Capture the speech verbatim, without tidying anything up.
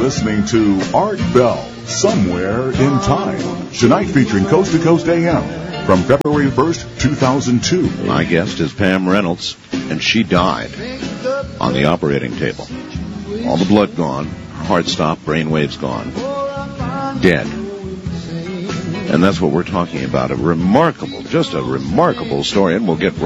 listening to Art Bell, Somewhere in Time. Tonight featuring Coast to Coast A M from February first, two thousand two. My guest is Pam Reynolds, and she died on the operating table. All the blood gone, heart stopped, brain waves gone, dead. And that's what we're talking about. A remarkable, just a remarkable story, and we'll get right